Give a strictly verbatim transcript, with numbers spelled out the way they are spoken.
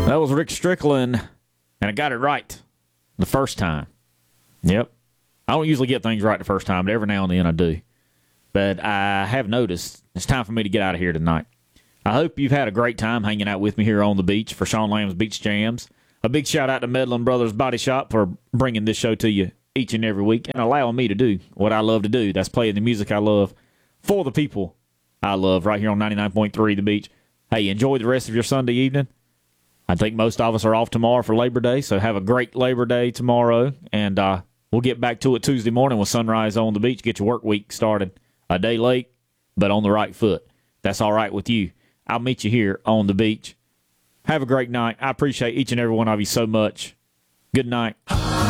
That was Rick Strickland, and I got it right the first time. Yep. I don't usually get things right the first time, but every now and then I do. But I have noticed it's time for me to get out of here tonight. I hope you've had a great time hanging out with me here on the beach for Sean Lamb's Beach Jams. A big shout out to Medlin Brothers Body Shop for bringing this show to you each and every week and allowing me to do what I love to do. That's playing the music I love for the people I love right here on ninety-nine point three The Beach. Hey, enjoy the rest of your Sunday evening. I think most of us are off tomorrow for Labor Day, so have a great Labor Day tomorrow, and uh, we'll get back to it Tuesday morning with Sunrise on the Beach. Get your work week started a day late, but on the right foot. That's all right with you. I'll meet you here on the beach. Have a great night. I appreciate each and every one of you so much. Good night.